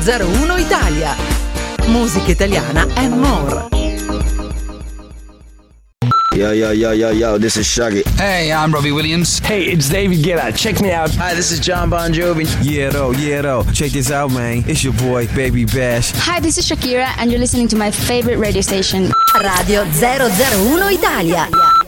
01 Italia. Musica italiana and more. Yo, this is Shaggy. Hey, I'm Robbie Williams. Hey, it's David Guetta. Check me out. Hi, this is John Bon Jovi. Yeah, though. Check this out, man. It's your boy, Baby Bash. Hi, this is Shakira, and you're listening to my favorite radio station. Radio 001 Italia.